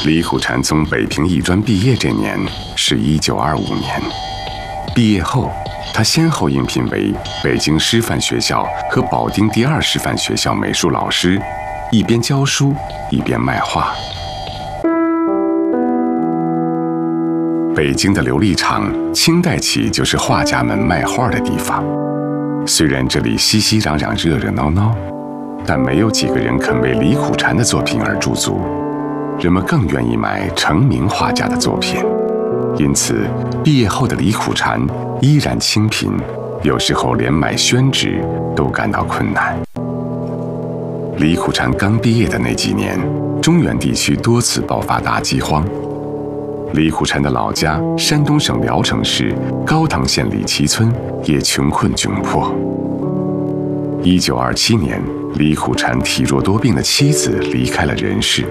李苦禅从北平艺专毕业这年是1925年。毕业后，他先后应聘为北京师范学校和保定第2师范学校美术老师，一边教书一边卖画。北京的琉璃厂清代起就是画家们卖画的地方，虽然这里熙熙攘攘、热热闹闹，但没有几个人肯为李苦禅的作品而驻足，人们更愿意买成名画家的作品。因此，毕业后的李苦禅依然清贫，有时候连买宣纸都感到困难。李苦禅刚毕业的那几年，中原地区多次爆发大饥荒。李苦禅的老家山东省聊城市高唐县李岐村也穷困窘迫。1927年，李苦禅体弱多病的妻子离开了人世，